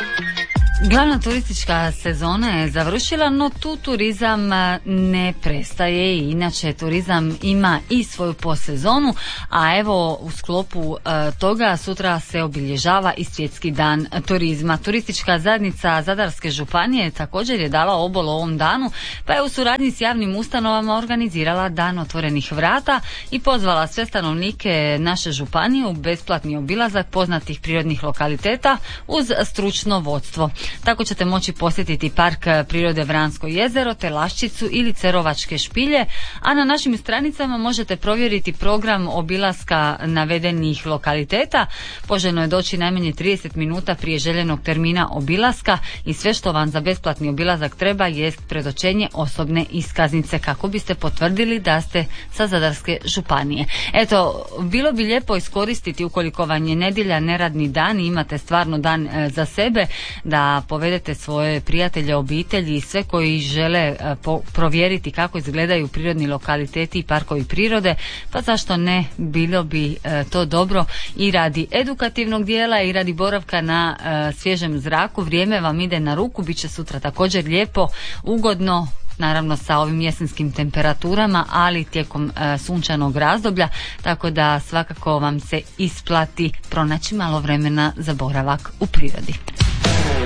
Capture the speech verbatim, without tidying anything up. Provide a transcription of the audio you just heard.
Glavna turistička sezona je završila, no tu turizam ne prestaje i inače turizam ima i svoju posezonu, a evo u sklopu toga sutra se obilježava i Svjetski dan turizma. Turistička zajednica Zadarske županije također je dala obol ovom danu, pa je u suradnji s javnim ustanovama organizirala dan otvorenih vrata i pozvala sve stanovnike naše županije u besplatni obilazak poznatih prirodnih lokaliteta uz stručno vodstvo. Tako ćete moći posjetiti Park prirode Vransko jezero, te Laščicu ili Cerovačke špilje, a na našim stranicama možete provjeriti program obilaska navedenih lokaliteta. Poželjno je doći najmanje trideset minuta prije željenog termina obilaska i sve što vam za besplatni obilazak treba jest predočenje osobne iskaznice kako biste potvrdili da ste sa Zadarske županije. Eto, bilo bi lijepo iskoristiti ukoliko vam je nedjelja, neradni dan i imate stvarno dan e, za sebe, da povedete svoje prijatelje, obitelji i sve koji žele e, po, provjeriti kako izgledaju prirodni lokaliteti i parkovi prirode, pa zašto ne, bilo bi e, to dobro i radi edukativnog dijela i radi boravka na e, svježem zraku. Vrijeme vam ide na ruku, bit će sutra također lijepo, ugodno, naravno sa ovim jesenskim temperaturama, ali tijekom e, sunčanog razdoblja, tako da svakako vam se isplati pronaći malo vremena za boravak u prirodi.